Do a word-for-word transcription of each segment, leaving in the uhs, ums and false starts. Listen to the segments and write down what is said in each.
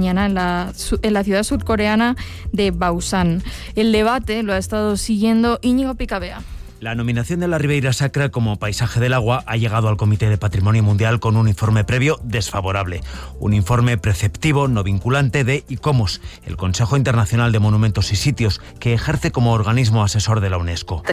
mañana en la, en la ciudad surcoreana de Busan. El debate lo ha estado siguiendo Íñigo Picabea. La nominación de la Ribeira Sacra como paisaje del agua ha llegado al Comité de Patrimonio Mundial con un informe previo desfavorable. Un informe preceptivo, no vinculante, de ICOMOS, el Consejo Internacional de Monumentos y Sitios, que ejerce como organismo asesor de la UNESCO.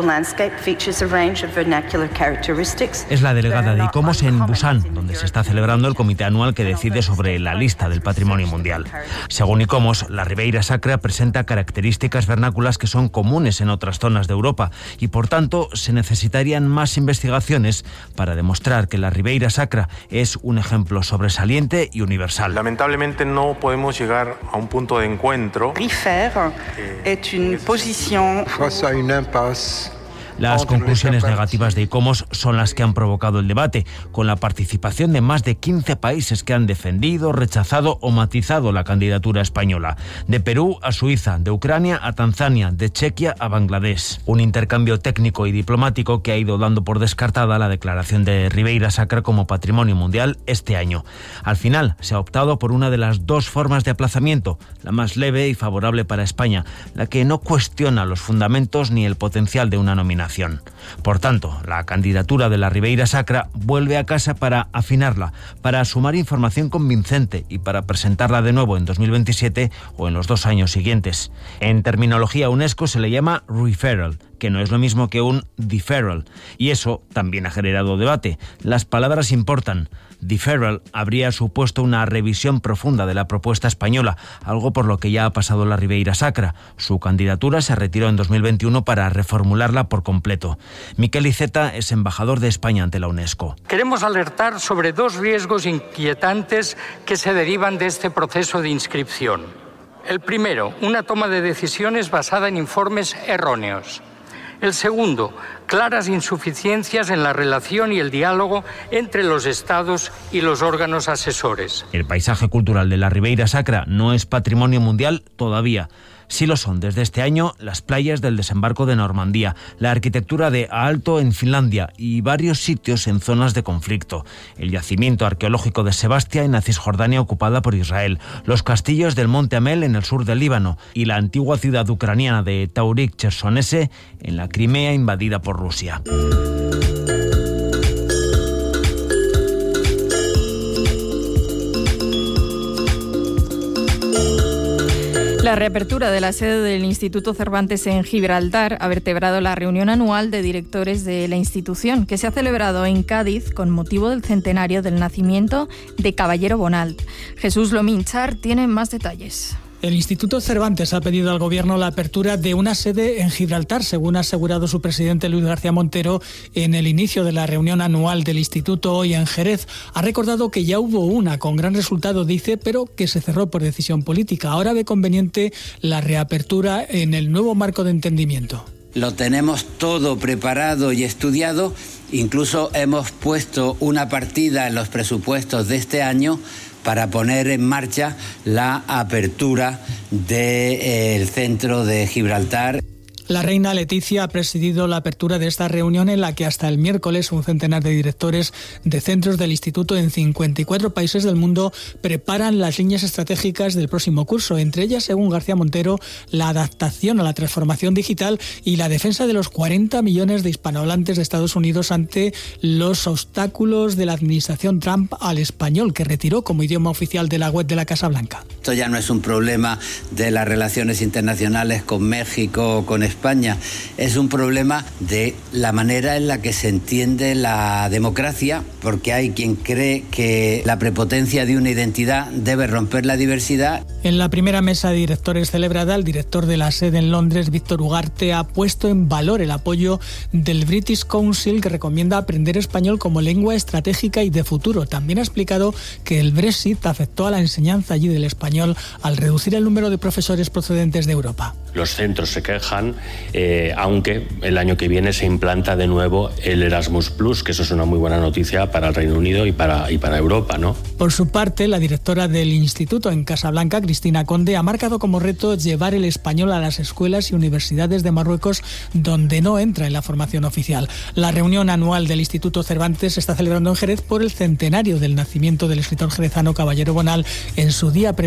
Es la delegada de ICOMOS en Busan, donde se está celebrando el comité anual que decide sobre la lista del patrimonio mundial. Según ICOMOS, la Ribeira Sacra presenta características vernáculas que son comunes en otras zonas de Europa y por tanto se necesitarían más investigaciones para demostrar que la Ribeira Sacra es un ejemplo sobresaliente y universal. Lamentablemente no podemos llegar a un punto de encuentro. Rifer es una posición face a una impasse. Las conclusiones negativas de ICOMOS son las que han provocado el debate, con la participación de más de quince países que han defendido, rechazado o matizado la candidatura española. De Perú a Suiza, de Ucrania a Tanzania, de Chequia a Bangladesh. Un intercambio técnico y diplomático que ha ido dando por descartada la declaración de Ribeira Sacra como patrimonio mundial este año. Al final se ha optado por una de las dos formas de aplazamiento, la más leve y favorable para España, la que no cuestiona los fundamentos ni el potencial de una nominación. Por tanto, la candidatura de la Ribeira Sacra vuelve a casa para afinarla, para sumar información convincente y para presentarla de nuevo en dos mil veintisiete o en los dos años siguientes. En terminología UNESCO se le llama referral, que no es lo mismo que un deferral, y eso también ha generado debate. Las palabras importan. Deferral habría supuesto una revisión profunda de la propuesta española, algo por lo que ya ha pasado la Ribeira Sacra. Su candidatura se retiró en dos mil veintiuno para reformularla por completo. Miquel Iceta es embajador de España ante la UNESCO. Queremos alertar sobre dos riesgos inquietantes que se derivan de este proceso de inscripción. El primero, una toma de decisiones basada en informes erróneos. El segundo, claras insuficiencias en la relación y el diálogo entre los Estados y los órganos asesores. El paisaje cultural de la Ribeira Sacra no es patrimonio mundial todavía. Sí lo son desde este año las playas del desembarco de Normandía, la arquitectura de Aalto en Finlandia y varios sitios en zonas de conflicto. El yacimiento arqueológico de Sebastia en la Cisjordania ocupada por Israel, los castillos del Monte Amel en el sur del Líbano y la antigua ciudad ucraniana de Taurik-Chersonese en la Crimea invadida por Rusia. La reapertura de la sede del Instituto Cervantes en Gibraltar ha vertebrado la reunión anual de directores de la institución, que se ha celebrado en Cádiz con motivo del centenario del nacimiento de Caballero Bonald. Jesús Lominchar tiene más detalles. El Instituto Cervantes ha pedido al Gobierno la apertura de una sede en Gibraltar, según ha asegurado su presidente Luis García Montero en el inicio de la reunión anual del Instituto hoy en Jerez. Ha recordado que ya hubo una con gran resultado, dice, pero que se cerró por decisión política. Ahora ve conveniente la reapertura en el nuevo marco de entendimiento. Lo tenemos todo preparado y estudiado. Incluso hemos puesto una partida en los presupuestos de este año para poner en marcha la apertura del centro de Gibraltar. La reina Leticia ha presidido la apertura de esta reunión en la que hasta el miércoles un centenar de directores de centros del instituto en cincuenta y cuatro países del mundo preparan las líneas estratégicas del próximo curso. Entre ellas, según García Montero, la adaptación a la transformación digital y la defensa de los cuarenta millones de hispanohablantes de Estados Unidos ante los obstáculos de la administración Trump al español, que retiró como idioma oficial de la web de la Casa Blanca. Esto ya no es un problema de las relaciones internacionales con México o con España. España. Es un problema de la manera en la que se entiende la democracia, porque hay quien cree que la prepotencia de una identidad debe romper la diversidad. En la primera mesa de directores celebrada, el director de la sede en Londres, Víctor Ugarte, ha puesto en valor el apoyo del British Council, que recomienda aprender español como lengua estratégica y de futuro. También ha explicado que el Brexit afectó a la enseñanza allí del español al reducir el número de profesores procedentes de Europa. Los centros se quejan, eh, aunque el año que viene se implanta de nuevo el Erasmus Plus, que eso es una muy buena noticia para el Reino Unido y para, y para Europa, ¿no? Por su parte, la directora del instituto en Casablanca, Cristina Conde, ha marcado como reto llevar el español a las escuelas y universidades de Marruecos, donde no entra en la formación oficial. La reunión anual del Instituto Cervantes se está celebrando en Jerez por el centenario del nacimiento del escritor jerezano Caballero Bonald en su día